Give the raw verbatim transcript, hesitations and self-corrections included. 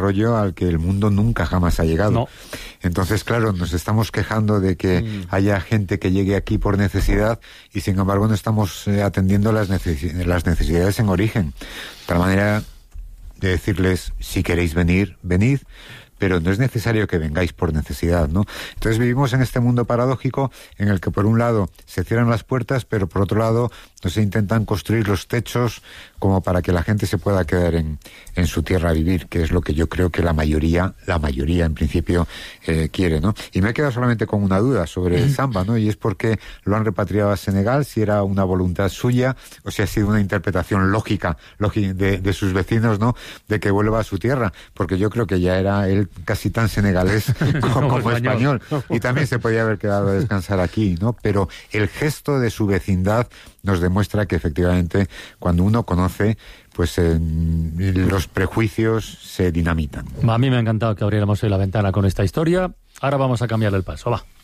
desarrollo al que el mundo nunca jamás ha llegado. No. Entonces, claro, nos estamos quejando de que mm. haya gente que llegue aquí por necesidad y, sin embargo, no estamos eh, atendiendo las, necesi- las necesidades en origen. De tal manera de decirles, si queréis venir, venid, pero no es necesario que vengáis por necesidad, ¿no? Entonces vivimos en este mundo paradójico en el que, por un lado, se cierran las puertas, pero por otro lado, no se intentan construir los techos como para que la gente se pueda quedar en, en su tierra a vivir, que es lo que yo creo que la mayoría, la mayoría en principio, eh, quiere, ¿no? Y me he quedado solamente con una duda sobre el Samba, ¿no? Y es porque lo han repatriado a Senegal, si era una voluntad suya, o si ha sido una interpretación lógica, lógica de, de sus vecinos, ¿no? De que vuelva a su tierra, porque yo creo que ya era él casi tan senegalés como, como español. español. Y también se podía haber quedado a descansar aquí, ¿no? Pero el gesto de su vecindad nos demuestra que efectivamente cuando uno conoce, pues eh, los prejuicios se dinamitan. A mí me ha encantado que abriéramos hoy la ventana con esta historia. Ahora vamos a cambiar el paso, va.